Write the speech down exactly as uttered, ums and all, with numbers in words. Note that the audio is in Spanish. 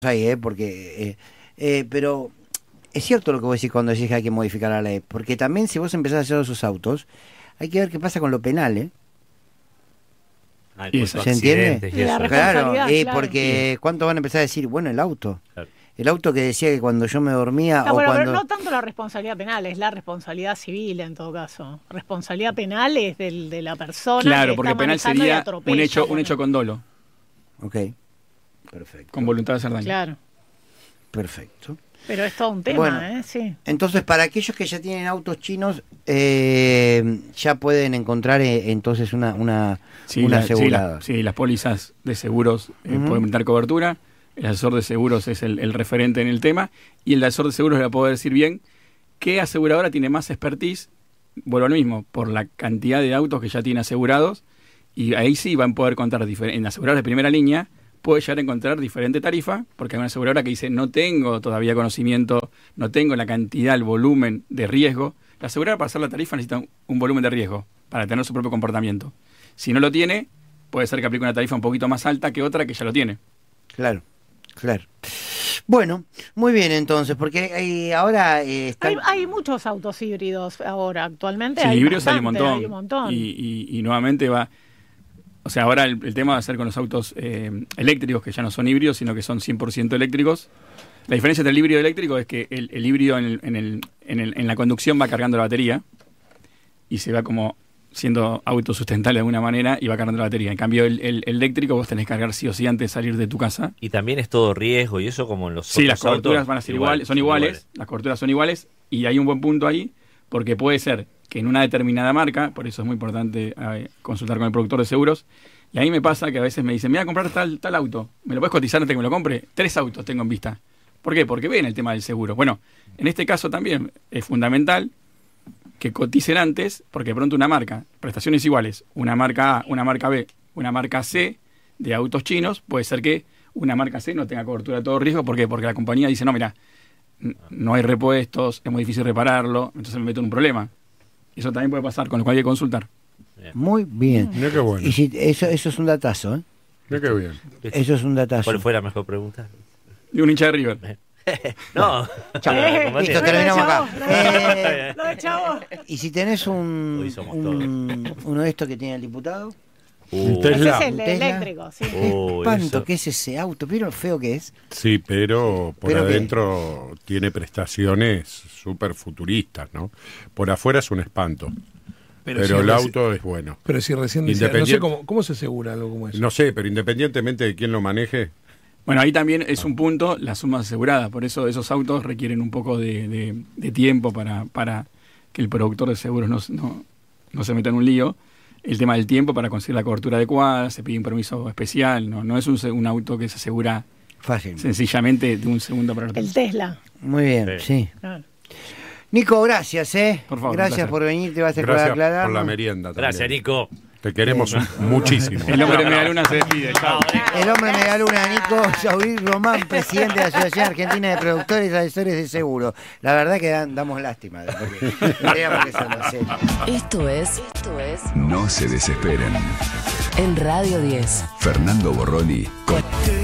ahí, ¿eh? Porque, eh, eh, pero es cierto lo que vos decís cuando decís que hay que modificar la ley, porque también si vos empezás a hacer esos autos, hay que ver qué pasa con lo penal, ¿eh? Ah, ¿Se entiende? Y la Claro, eh, claro. porque ¿cuántos van a empezar a decir, bueno, el auto? Claro. El auto que decía que cuando yo me dormía No, o bueno, cuando... pero no tanto la responsabilidad penal, es la responsabilidad civil en todo caso. Responsabilidad penal es del, de la persona. Claro, que porque está penal manejando y sería atropella, un hecho, un bueno. hecho con dolo, Ok, perfecto. con voluntad de hacer daño. Claro, Perfecto. pero es todo un tema, Bueno. ¿eh? Sí. Entonces, para aquellos que ya tienen autos chinos, eh, ya pueden encontrar eh, entonces una, una, Sí, una la- sí, asegurada. la- sí, las pólizas de seguros eh, Ujú. pueden dar cobertura. El asesor de seguros es el, el referente en el tema. Y el asesor de seguros le va a poder decir bien qué aseguradora tiene más expertise. Vuelvo al mismo, por la cantidad de autos que ya tiene asegurados. Y ahí sí van a poder contar, difer- en aseguradoras de primera línea, puede llegar a encontrar diferente tarifa, porque hay una aseguradora que dice, no tengo todavía conocimiento, no tengo la cantidad, el volumen de riesgo. La aseguradora para hacer la tarifa necesita un, un volumen de riesgo para tener su propio comportamiento. Si no lo tiene, puede ser que aplique una tarifa un poquito más alta que otra que ya lo tiene. Claro, claro. Bueno, muy bien entonces, porque hay, ahora eh, están... Hay, hay muchos autos híbridos ahora, actualmente. Sí, hay híbridos hay un bastante, montón. hay un montón. Y, y- y nuevamente va... O sea, ahora el, el tema va a ser con los autos eh, eléctricos, que ya no son híbridos, sino que son cien por ciento eléctricos. La diferencia entre el híbrido y el eléctrico es que el, el híbrido en, el- en, el- en, el- en la conducción va cargando la batería y se va como siendo autosustentable de alguna manera y va cargando la batería. En cambio, el, el- el eléctrico vos tenés que cargar sí o sí antes de salir de tu casa. Y también es todo riesgo y eso como en los Sí, otros las coberturas autos, van a ser igual, iguales, son iguales, las coberturas son iguales y hay un buen punto ahí porque puede ser que en una determinada marca, por eso es muy importante eh, consultar con el productor de seguros, y ahí me pasa que a veces me dicen, me voy a comprar tal, tal auto, ¿me lo puedes cotizar antes que me lo compre? Tres autos tengo en vista. ¿Por qué? Porque ven el tema del seguro. Bueno, en este caso también es fundamental que coticen antes, porque de pronto una marca, prestaciones iguales, una marca A, una marca B, una marca C de autos chinos, puede ser que una marca C no tenga cobertura de todo riesgo. ¿Por qué? Porque la compañía dice, no, mira, n- no hay repuestos, es muy difícil repararlo, entonces me meto en un problema. Eso también puede pasar, con lo cual hay que consultar. Muy bien. Mira qué bueno. Y si, eso, eso es un datazo, ¿eh? Mira qué bien. Eso es un datazo. ¿Cuál fue la mejor pregunta? Y un hincha de River. No. Chao. Eh, Como Listo, antes. terminamos acá. Lo de Chavo, Eh, lo de Chavo. y si tenés un, Hoy somos un- uno de estos que tiene el diputado, Uh, Tesla. Ese es el ¿Un Tesla? eléctrico, sí. Uy, espanto, eso. ¿qué es ese auto? ¿Vieron lo feo que es? Sí, pero por ¿Pero qué? adentro tiene prestaciones súper futuristas, ¿no? Por afuera es un espanto. Pero, si el reci- auto es bueno. Pero si recién decía, no sé Independiente- cómo, cómo se asegura algo como eso. No sé, pero independientemente de quién lo maneje, Bueno, ahí también es un punto la suma asegurada, por eso esos autos requieren un poco de, de- de tiempo para, para que el productor de seguros no, no, no se meta en un lío. El tema del tiempo para conseguir la cobertura adecuada, se pide un permiso especial, no, no es un, se- un auto que se asegura Fácil. sencillamente de un segundo para otro. El Tesla. Muy bien, Sí. sí. Claro. Nico, gracias, ¿eh? Por favor, un gracias placer. por venir, te vas a gracias por aclarar. la merienda también. Gracias, Nico. Te queremos muchísimo. El hombre de media luna se despide. Chao. El hombre megaluna, Nico Yaurí Román, presidente de la Asociación Argentina de Productores y Asesores de Seguro. La verdad que dan- damos lástima. Porque creíamos que son serio. Esto es, esto es No se desesperen. en Radio diez. Fernando Borroni con